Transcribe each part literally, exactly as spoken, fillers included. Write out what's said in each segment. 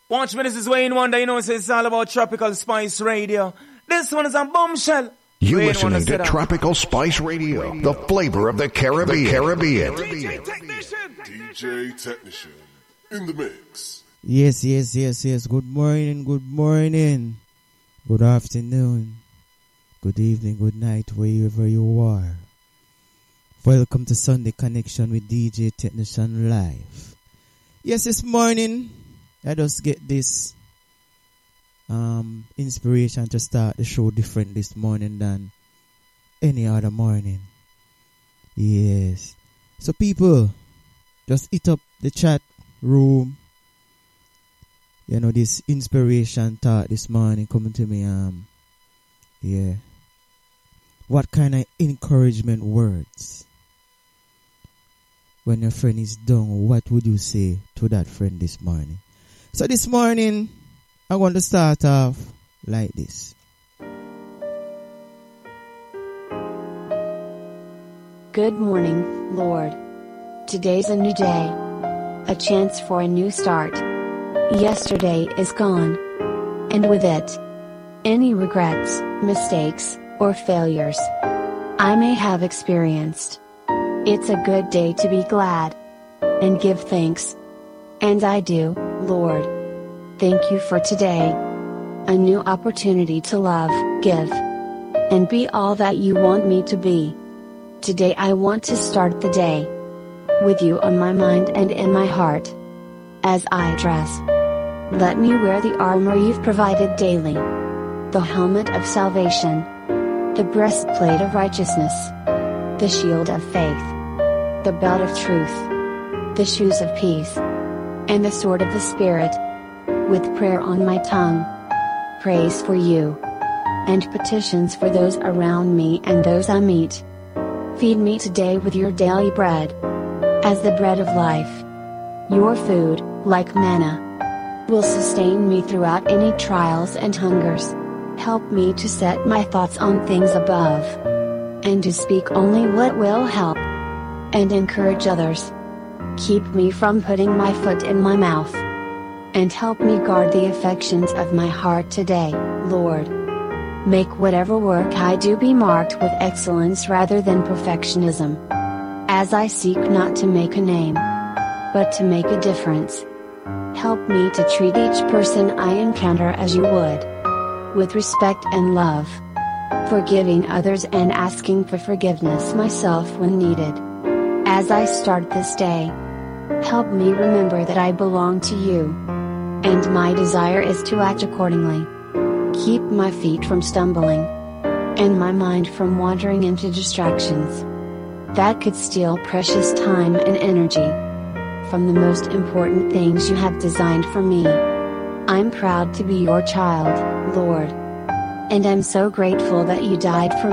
Watch me, this is Wayne Wonder. You know, it's all about Tropical Spice Radio. This one is a bombshell. You're listening to Tropical Spice Radio, the flavor of the Caribbean. The Caribbean. D J Technician. D J Technician in the mix. Yes, yes, yes, yes. Good morning, good morning. Good afternoon. Good evening, good night, wherever you are. Welcome to Sunday Connection with D J Technician Live. Yes, this morning, I just get this um, inspiration to start the show different this morning than any other morning. Yes. So people, just hit up the chat room. You know, this inspiration thought this morning coming to me. Um, yeah. What kind of encouragement words? When your friend is down, what would you say to that friend this morning? So this morning, I want to start off like this. Good morning, Lord. Today's a new day. A chance for a new start. Yesterday is gone. And with it, any regrets, mistakes, or failures I may have experienced. It's a good day to be glad and give thanks. And I do, Lord. Thank you for today. A new opportunity to love, give, and be all that you want me to be. Today I want to start the day with you on my mind and in my heart. As I dress, let me wear the armor you've provided daily. The helmet of salvation, the breastplate of righteousness, the shield of faith, the belt of truth, the shoes of peace, and the sword of the Spirit, with prayer on my tongue, praise for you, and petitions for those around me and those I meet. Feed me today with your daily bread, as the bread of life. Your food, like manna, will sustain me throughout any trials and hungers. Help me to set my thoughts on things above, and to speak only what will help and encourage others. Keep me from putting my foot in my mouth, and help me guard the affections of my heart today, Lord. Make whatever work I do be marked with excellence rather than perfectionism. As I seek not to make a name, but to make a difference. Help me to treat each person I encounter as you would, with respect and love, forgiving others and asking for forgiveness myself when needed. As I start this day, help me remember that I belong to you, and my desire is to act accordingly. Keep my feet from stumbling, and my mind from wandering into distractions that could steal precious time and energy from the most important things you have designed for me. I'm proud to be your child, Lord. And I'm so grateful that you died for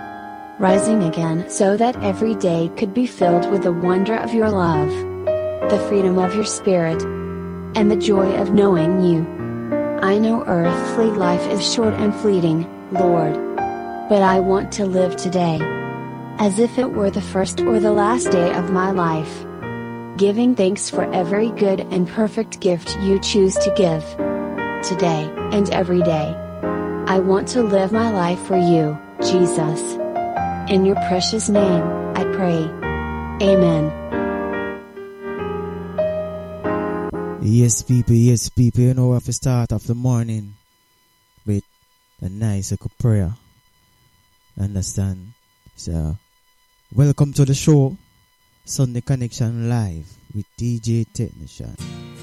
me, rising again so that every day could be filled with the wonder of your love, the freedom of your spirit, and the joy of knowing you. I know earthly life is short and fleeting, Lord. But I want to live today as if it were the first or the last day of my life, giving thanks for every good and perfect gift you choose to give today and every day. I want to live my life for you, Jesus. In your precious name, I pray. Amen. Yes, people, yes, people. You know, we have to start off the morning with a nice little prayer. Understand? So, welcome to the show, Sunday Connection Live with D J Technician.